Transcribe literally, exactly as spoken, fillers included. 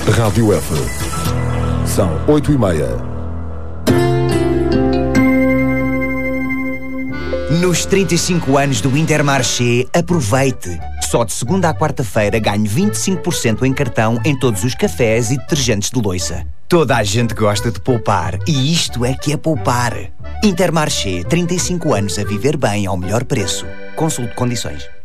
Rádio F. São oito e meia. Nos trinta e cinco anos do Intermarché, aproveite! Só de segunda à quarta-feira ganhe vinte e cinco por cento em cartão em todos os cafés e detergentes de louça. Toda a gente gosta de poupar e isto é que é poupar. Intermarché, trinta e cinco anos a viver bem ao melhor preço. Consulte condições.